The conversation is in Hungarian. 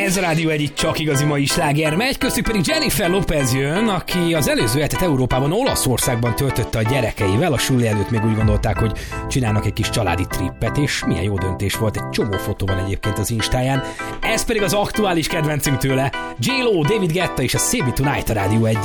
Ez a Rádió egyik csak igazi mai sláger megy, köztük pedig Jennifer Lopez jön, aki az előző hetet Európában, Olaszországban töltötte a gyerekeivel. A suli előtt még úgy gondolták, hogy csinálnak egy kis családi trippet, és milyen jó döntés volt. Egy csomó fotó van egyébként az Instáján. Ez pedig az aktuális kedvencünk tőle, J-Lo, David Guetta és a Save It Tonight a Rádió 1-en.